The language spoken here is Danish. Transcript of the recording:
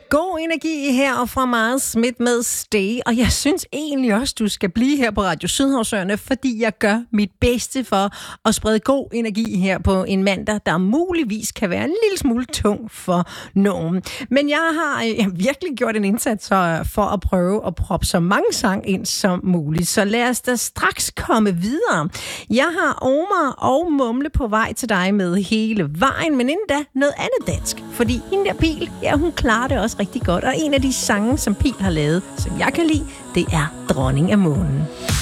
God energi her fra Mars Smith med Stay, og jeg synes egentlig også, du skal blive her på Radio Sydhavsøerne, fordi jeg gør mit bedste for at sprede god energi her på en mandag, der muligvis kan være en lille smule tung for nogen. Men jeg har virkelig gjort en indsats for at prøve at proppe så mange sang ind som muligt, så lad os da straks komme videre. Jeg har Omar og Mumle på vej til dig med hele vejen, men inden da noget andet dansk, fordi hende der Pil, ja, hun klarer det også rigtig godt, og en af de sange, som Pil har lavet, som jeg kan lide, det er Dronning af Månen.